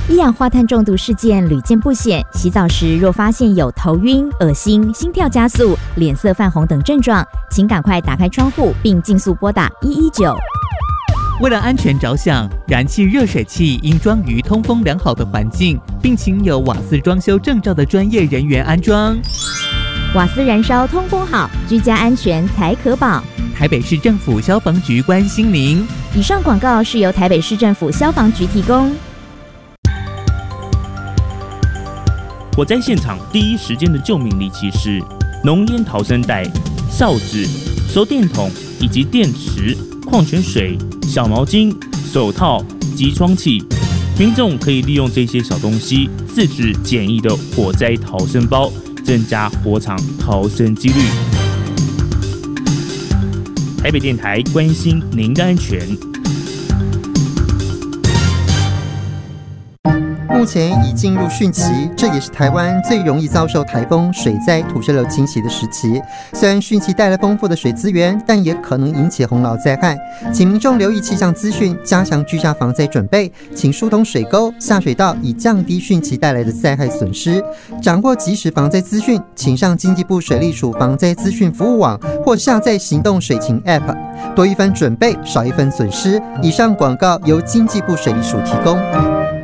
一氧化碳中毒事件屡见不鲜，洗澡时若发现有头晕、恶心、心跳加速、脸色泛红等症状，请赶快打开窗户并尽速拨打119。 为了安全着想，燃气热水器应装于通风良好的环境，并请有瓦斯装修证照的专业人员安装。 瓦斯燃烧通风好，居家安全才可保。 台北市政府消防局关心您。 以上广告是由台北市政府消防局提供。 火灾现场第一时间的救命利器是浓烟逃生带、哨子、手电筒以及电池、矿泉水、小毛巾、手套、集窗器。民众可以利用这些小东西自制简易的火灾逃生包，增加火场逃生几率。台北电台关心您的安全。 目前已进入汛期，这也是台湾最容易遭受台风、水灾、土石流侵袭的时期。虽然汛期带来丰富的水资源，但也可能引起洪涝灾害。请民众留意气象资讯，加强居家防灾准备，请疏通水沟、下水道，以降低汛期带来的灾害损失。掌握即时防灾资讯，请上经济部水利署防灾资讯服务网或下载行动水情 App。多一分准备，少一分损失。以上广告由经济部水利署提供。